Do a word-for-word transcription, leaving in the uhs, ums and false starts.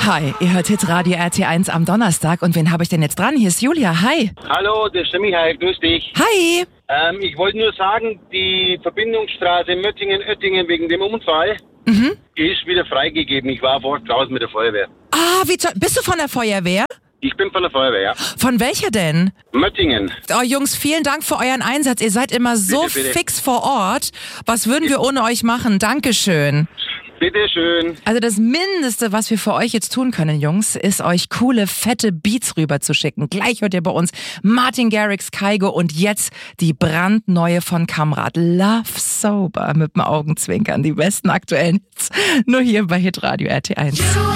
Hi, ihr hört Hitradio R T eins am Donnerstag. Und wen habe ich denn jetzt dran? Hier ist Julia. Hi. Hallo, das ist der Michael. Grüß dich. Hi. Ähm, ich wollte nur sagen, die Verbindungsstraße Möttingen-Oettingen wegen dem Unfall Mhm. die ist wieder freigegeben. Ich war vor draußen mit der Feuerwehr. Ah, wie toll. Bist du von der Feuerwehr? Ich bin von der Feuerwehr, ja. Von welcher denn? Möttingen. Oh, Jungs, vielen Dank für euren Einsatz. Ihr seid immer so Bitte, bitte. fix vor Ort. Was würden wir ohne euch machen? Dankeschön. Bitteschön. Also das Mindeste, was wir für euch jetzt tun können, Jungs, ist euch coole, fette Beats rüberzuschicken. Gleich hört ihr bei uns Martin Garrix, Kygo und jetzt die brandneue von Kamrat. Love Sober mit dem Augenzwinkern. Die besten aktuellen Hits. Nur hier bei Hitradio R T eins.